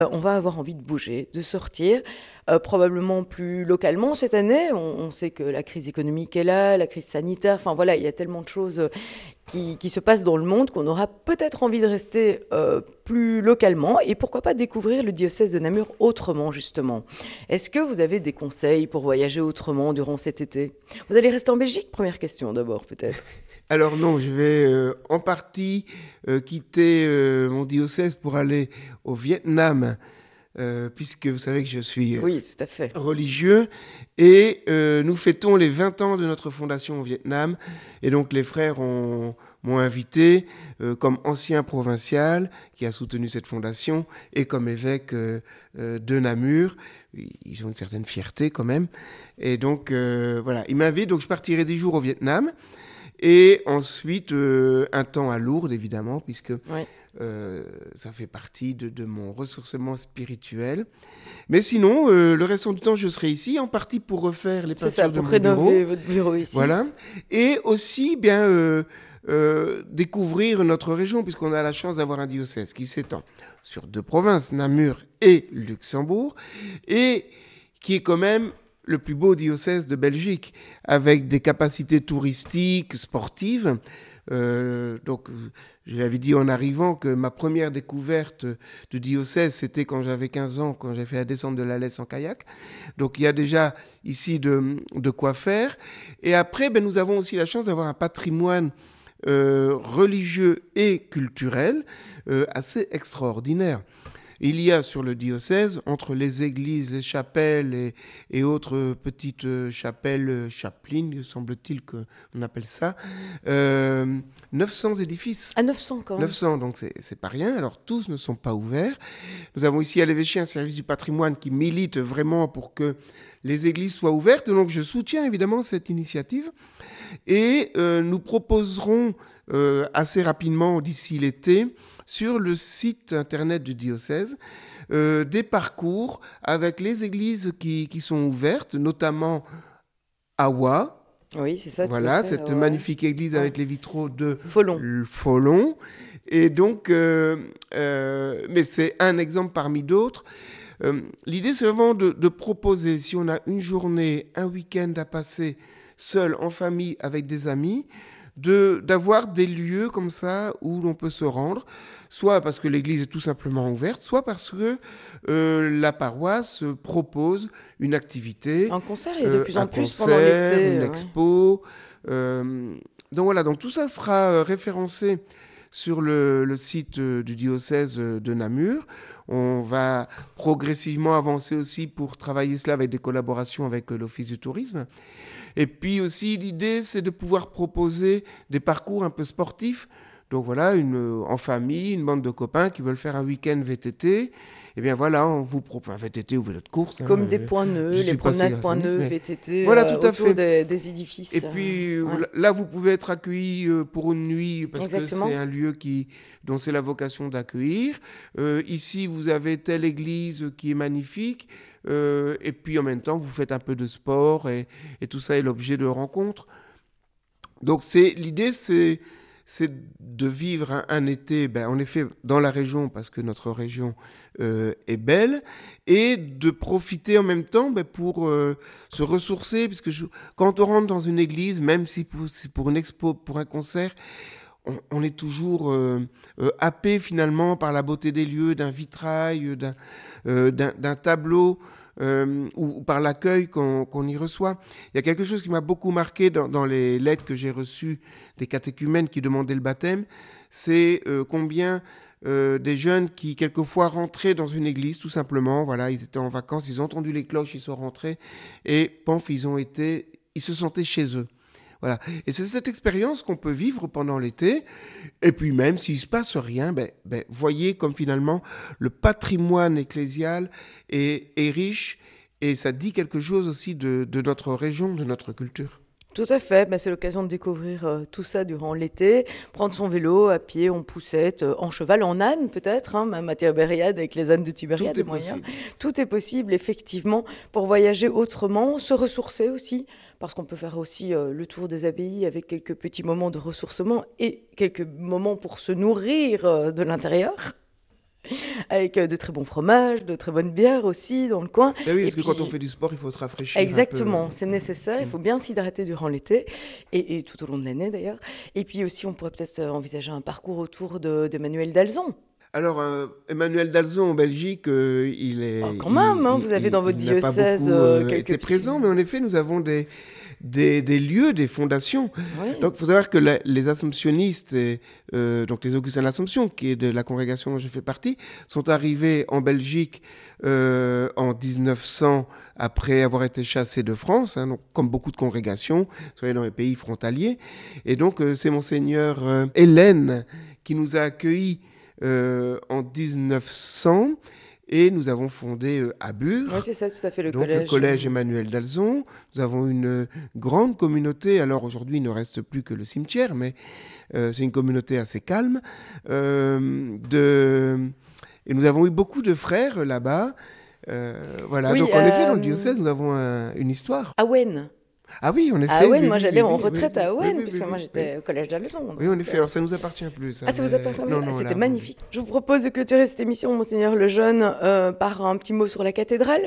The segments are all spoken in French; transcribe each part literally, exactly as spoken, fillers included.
Euh, On va avoir envie de bouger, de sortir, euh, probablement plus localement cette année. On, on sait que la crise économique est là, la crise sanitaire, enfin voilà, il y a tellement de choses euh, qui, qui se passent dans le monde qu'on aura peut-être envie de rester euh, plus localement et pourquoi pas découvrir le diocèse de Namur autrement justement. Est-ce que vous avez des conseils pour voyager autrement durant cet été? Vous allez rester en Belgique? Première question d'abord peut-être. Alors non, je vais euh, en partie euh, quitter euh, mon diocèse pour aller au Vietnam, euh, puisque vous savez que je suis euh, Oui, tout à fait. religieux, et euh, nous fêtons les vingt ans de notre fondation au Vietnam, et donc les frères ont- m'ont invité euh, comme ancien provincial qui a soutenu cette fondation, et comme évêque euh, euh, de Namur. Ils ont une certaine fierté quand même, et donc euh, voilà, ils m'invitent, donc je partirai dix jours au Vietnam. Et ensuite, euh, un temps à Lourdes, évidemment, puisque Oui. euh, ça fait partie de, de mon ressourcement spirituel. Mais sinon, euh, le restant du temps, je serai ici, en partie pour refaire les C'est ça, peintures de pour mon bureau. rénover votre bureau ici. Voilà. Et aussi, bien, euh, euh, découvrir notre région, puisqu'on a la chance d'avoir un diocèse qui s'étend sur deux provinces, Namur et Luxembourg, et qui est quand même le plus beau diocèse de Belgique, avec des capacités touristiques, sportives. Euh, donc, je l'avais dit en arrivant que ma première découverte du diocèse, c'était quand j'avais quinze ans, quand j'ai fait la descente de la Lesse en kayak. Donc, il y a déjà ici de, de quoi faire. Et après, ben, nous avons aussi la chance d'avoir un patrimoine euh, religieux et culturel euh, assez extraordinaire. Il y a sur le diocèse, entre les églises, les chapelles et, et autres petites chapelles, chapelines, semble-t-il qu'on appelle ça, euh, neuf cents édifices. À neuf cents quand même. neuf cents, donc c'est, c'est pas rien. Alors tous ne sont pas ouverts. Nous avons ici à l'évêché un service du patrimoine qui milite vraiment pour que les églises soient ouvertes. Donc je soutiens évidemment cette initiative. Et euh, nous proposerons euh, assez rapidement, d'ici l'été, sur le site internet du diocèse, euh, des parcours avec les églises qui, qui sont ouvertes, notamment Awa. Oui, c'est ça, tout à Voilà, fait. cette Ouais. magnifique église Ouais. avec les vitraux de Folon. Folon. Et donc, euh, euh, mais c'est un exemple parmi d'autres. Euh, l'idée, c'est vraiment de, de proposer, si on a une journée, un week-end à passer seul, en famille, avec des amis, de, d'avoir des lieux comme ça où l'on peut se rendre, soit parce que l'église est tout simplement ouverte, soit parce que euh, la paroisse propose une activité, En concert, il y a de euh, plus un en plus pendant concert, l'été. une Ouais. expo. Euh, donc voilà, donc tout ça sera euh, référencé sur le, le site euh, du diocèse euh, de Namur. On va progressivement avancer aussi pour travailler cela avec des collaborations avec euh, l'Office du tourisme. Et puis aussi, l'idée, c'est de pouvoir proposer des parcours un peu sportifs. Donc voilà, une, euh, en famille, une bande de copains qui veulent faire un week-end V T T. Eh bien voilà, on vous propose un V T T ou vélo de course. Hein, Comme des euh, points nœuds, je les suis pas promenades points ségrationniste, nœuds, mais V T T, voilà, euh, tout à autour fait. des, des édifices. Et euh, puis ouais. là, vous pouvez être accueilli euh, pour une nuit parce Exactement. que c'est un lieu qui, dont c'est la vocation d'accueillir. Euh, ici, vous avez telle église qui est magnifique. Euh, et puis en même temps, vous faites un peu de sport et, et tout ça est l'objet de rencontres. Donc c'est, l'idée, c'est, c'est de vivre un, un été, ben, en effet, dans la région, parce que notre région euh, est belle, et de profiter en même temps ben, pour euh, se ressourcer, puisque je, quand on rentre dans une église, même si pour, si pour une expo, pour un concert, on, on est toujours euh, euh, happé finalement par la beauté des lieux, d'un vitrail, d'un, euh, d'un, d'un tableau, euh, ou, ou par l'accueil qu'on, qu'on y reçoit. Il y a quelque chose qui m'a beaucoup marqué dans, dans les lettres que j'ai reçues des catéchumènes qui demandaient le baptême, c'est euh, combien euh, des jeunes qui quelquefois rentraient dans une église tout simplement, voilà, ils étaient en vacances, ils ont entendu les cloches, ils sont rentrés et paf, ils ont été, ils se sentaient chez eux. Voilà. Et c'est cette expérience qu'on peut vivre pendant l'été. Et puis même s'il ne se passe rien, ben, ben, voyez comme finalement le patrimoine ecclésial est, est riche et ça dit quelque chose aussi de, de notre région, de notre culture. Tout à fait, bah, c'est l'occasion de découvrir euh, tout ça durant l'été, prendre son vélo à pied, en poussette, euh, en cheval, en âne peut-être, hein, même à Tibériade avec les ânes de Tibériade, Tout des est moyens. possible. Tout est possible effectivement pour voyager autrement, se ressourcer aussi, parce qu'on peut faire aussi euh, le tour des abbayes avec quelques petits moments de ressourcement et quelques moments pour se nourrir euh, de l'intérieur. avec euh, de très bons fromages, de très bonnes bières aussi dans le coin. Ben oui, Et parce puis, que quand on fait du sport, il faut se rafraîchir. exactement, un peu. c'est nécessaire. Il faut bien s'hydrater durant l'été et, et tout au long de l'année d'ailleurs. Et puis aussi, on pourrait peut-être euh, envisager un parcours autour de, de Manuel d'Alzon. Alors, euh, Emmanuel Dalzon en Belgique, euh, il est. Oh, quand il- même, hein, il- vous avez il- dans votre il n'a pas diocèse beaucoup euh, euh, quelques été petits- présent, mais en effet, nous avons des, des, des lieux, des fondations. Oui. Donc, il faut savoir que la- les Assomptionnistes, et, euh, donc les Augustins de l'Assomption, qui est de la congrégation dont je fais partie, sont arrivés en Belgique euh, en dix-neuf cents, après avoir été chassés de France, hein, donc, comme beaucoup de congrégations, soit dans les pays frontaliers. Et donc, euh, c'est Monseigneur euh, Hélène qui nous a accueillis euh, en dix-neuf cents. Et nous avons fondé euh, à Bure, Oui, c'est ça, tout à fait, le donc collège. le collège Emmanuel d'Alzon. Nous avons une euh, grande communauté. Alors aujourd'hui, il ne reste plus que le cimetière, mais euh, c'est une communauté assez calme. Euh, de... Et nous avons eu beaucoup de frères là-bas. Euh, voilà. Oui, Donc en effet, dans le euh, diocèse, nous avons un- une histoire. Awen. Ah oui, en effet. À Awen, oui, moi oui, j'allais oui, en oui, retraite oui, à Awen, oui, oui, puisque oui, moi oui. j'étais au collège d'Alzon. Oui, en donc, effet. euh, Alors ça nous appartient plus. Ça, Ah, ça vous mais- appartient? Non, Ah, non, c'était là, magnifique. Je vous propose de clôturer cette émission, Monseigneur Lejeune, euh, par un petit mot sur la cathédrale.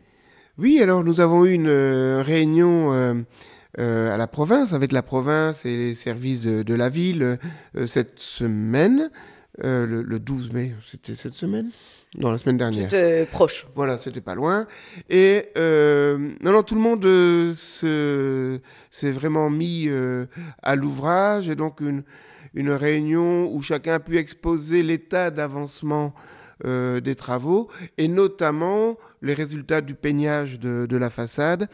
Oui, alors nous avons eu une euh, réunion euh, euh, à la province, avec la province et les services de, de la ville euh, cette semaine, euh, le, le douze mai, c'était cette semaine? Non, la semaine dernière. C'était proche. Voilà, c'était pas loin. Et euh, non, non, tout le monde euh, se, s'est vraiment mis euh, à l'ouvrage. Et donc, une, une réunion où chacun a pu exposer l'état d'avancement euh, des travaux, et notamment les résultats du peignage de, de la façade,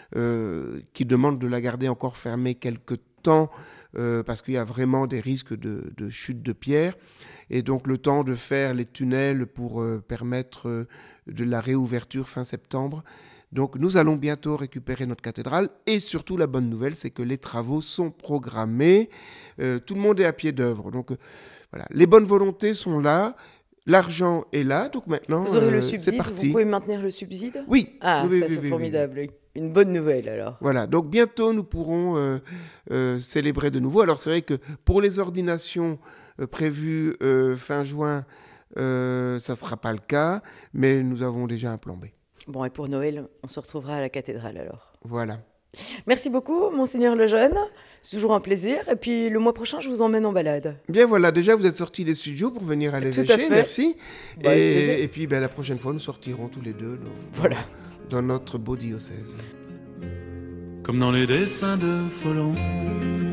euh, qui demande de la garder encore fermée quelques temps, euh, parce qu'il y a vraiment des risques de, de chute de pierre. Et donc le temps de faire les tunnels pour euh, permettre euh, de la réouverture fin septembre. Donc nous allons bientôt récupérer notre cathédrale, et surtout la bonne nouvelle, c'est que les travaux sont programmés, euh, tout le monde est à pied d'œuvre. Donc euh, voilà, les bonnes volontés sont là, l'argent est là, donc maintenant Vous aurez euh, le c'est subside, parti. vous pouvez maintenir le subside? Oui. Ah, oui, oui, ça oui, c'est oui, formidable. Oui. Une bonne nouvelle alors. Voilà, donc bientôt nous pourrons euh, euh, célébrer de nouveau. Alors c'est vrai que pour les ordinations euh, prévues euh, fin juin, euh, ça ne sera pas le cas, mais nous avons déjà un plan B. Bon, et pour Noël, on se retrouvera à la cathédrale alors. Voilà. Merci beaucoup, Monseigneur Lejeune. C'est toujours un plaisir. Et puis le mois prochain, je vous emmène en balade. Bien voilà, déjà vous êtes sortis des studios pour venir à Tout à l'évêché, fait. merci. Bah, avec plaisir. et, et puis ben, la prochaine fois, nous sortirons tous les deux dans, Voilà. dans notre beau diocèse. Comme dans les dessins de Folon,